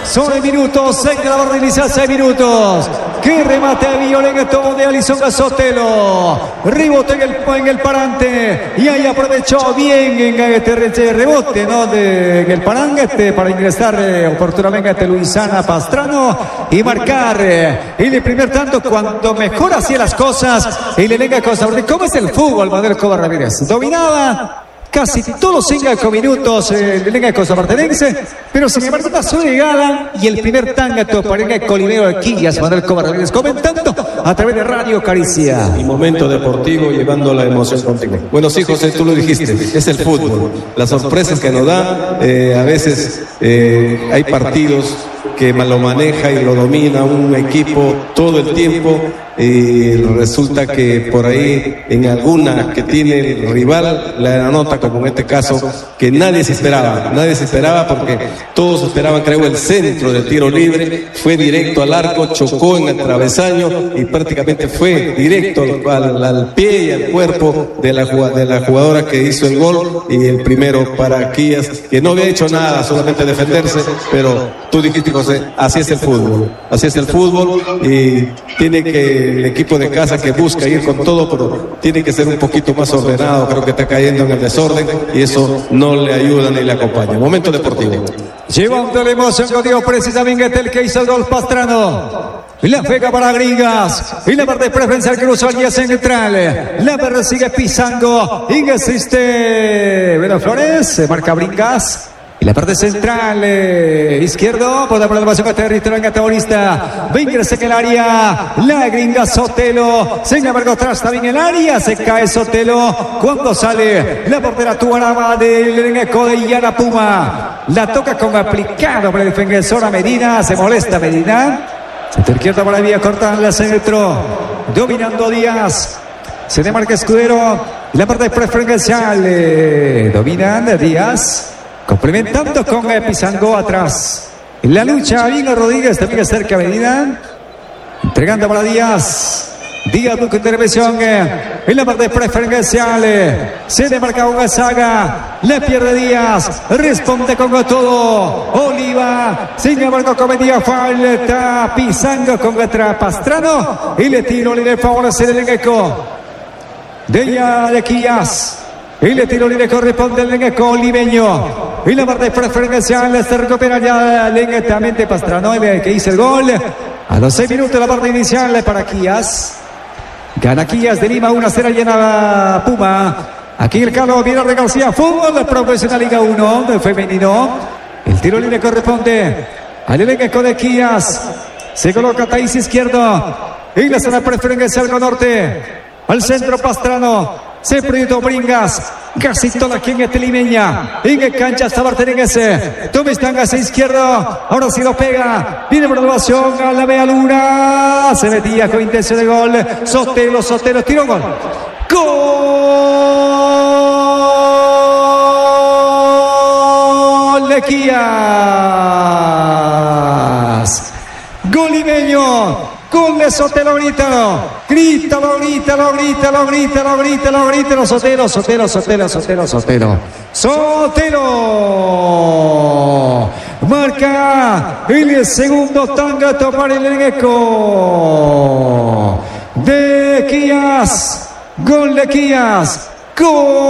Son minutos, 6 de la barra inicial, 6 minutos. Que remate violento de Alison Sotelo. Rebote en el parante. Y ahí aprovechó bien en este rebote, ¿no? En el parante para ingresar oportunamente Luisana Pastrano y marcar el primer tanto cuando mejor hacía las cosas. Y le venga cosa. ¿Cómo es el fútbol, Manuel Escobar Ramírez? Dominaba casi todos los 5 minutos de Lenga Cosamartenense, pero sin embargo pasó de llegada y el primer tangato para el Colinero de Quillas, Manuel Escobar Ramírez, comentando a través de Radio Caricia. Y momento deportivo llevando la emoción contigo. Bueno, sí, José, tú lo dijiste, es el fútbol. Las sorpresas que nos da, a veces hay partidos que lo maneja y lo domina un equipo todo el tiempo y resulta que por ahí en alguna que tiene el rival la anota, como en este caso, que nadie se esperaba porque todos esperaban, creo, el centro del tiro libre, fue directo al arco, chocó en el travesaño y prácticamente fue directo al pie y al cuerpo de la jugadora que hizo el gol, y el primero para Quillas, que no había hecho nada, solamente defenderse, pero tú dijiste, José, así es el fútbol y tiene que el equipo de casa que busca ir con todo, pero tiene que ser un poquito más ordenado. Creo que está cayendo en el desorden y eso no le ayuda ni le acompaña. Momento deportivo. Llevando la emoción contigo precisamente el que hizo el gol Pastrano. La pega para Gringas. Y la parte preferencial cruzó al día central. La persigue pisando. Insiste Vero Flores. Se marca Gringas. Y la parte central, izquierdo, por la programación que territorio en antagonista. Va a ingresar en el área. La Gringa Sotelo. Sin embargo, atrás también el área. Se cae Sotelo. Cuando sale la portera Tuarama del eco de Yana Puma. La toca con aplicado para el defensor a Medina. Se molesta Medina. Centro izquierdo para vía corta en el centro. Dominando Díaz. Se demarca Escudero. La parte preferencial. Dominan Díaz. Complementando con Pizango atrás. En la lucha, Vino Rodríguez también cerca de Medina. Entregando para Díaz. Díaz busca intervención en la parte preferencial. Se demarca Gonzaga. Le pierde Díaz. Responde con todo. Oliva. Sin embargo, cometía falta. Pizango con Pastrano. Y le tiro, le favorece el eco de Quillas. Y le tiro libre corresponde el eco limeño. Y la parte preferencial se recupera ya lentamente Pastrano, el que hizo el gol. A los 6 minutos la parte inicial para Quillas. Gana Quillas de Lima 1-0, llena Puma. Aquí el Carlos Vidal de García, fútbol profesional Liga 1 de femenino. El tiro libre corresponde al elenco de Quillas. Se coloca Thais izquierdo. Y la zona preferencial con norte. Al centro Pastrano. Se proyectó Bringas. Casi toda quien es limeña. En el cancha Sabartenense. Tome Estangas a izquierda. Ahora sí lo pega. Viene por elevación a la media luna. Se metía con intención de gol. Sotelo. Tiro gol. Gol de Quillas. Gol limeño. Gol de Sotelo, grítalo. Sotelo. Marca el segundo tangato para el elenco de Quillas. Gol de Quillas. Gol.